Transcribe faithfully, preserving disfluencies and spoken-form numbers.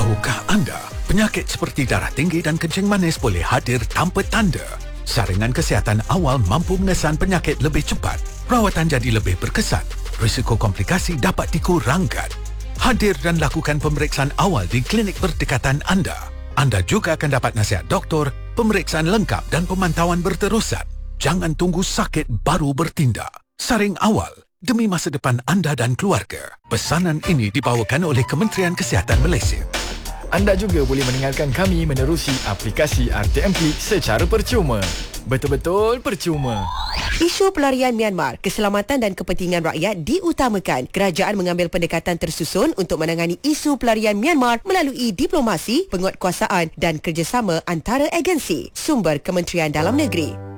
Tahukah anda, penyakit seperti darah tinggi dan kencing manis boleh hadir tanpa tanda? Saringan kesihatan awal mampu mengesan penyakit lebih cepat. Rawatan jadi lebih berkesan. Risiko komplikasi dapat dikurangkan. Hadir dan lakukan pemeriksaan awal di klinik berdekatan anda. Anda juga akan dapat nasihat doktor, pemeriksaan lengkap dan pemantauan berterusan. Jangan tunggu sakit baru bertindak. Saring awal demi masa depan anda dan keluarga. Pesanan ini dibawakan oleh Kementerian Kesihatan Malaysia. Anda juga boleh mendengarkan kami menerusi aplikasi R T M Klik secara percuma. Betul-betul percuma. Isu pelarian Myanmar, keselamatan dan kepentingan rakyat diutamakan. Kerajaan mengambil pendekatan tersusun untuk menangani isu pelarian Myanmar melalui diplomasi, penguatkuasaan dan kerjasama antara agensi. Sumber Kementerian Dalam Negeri.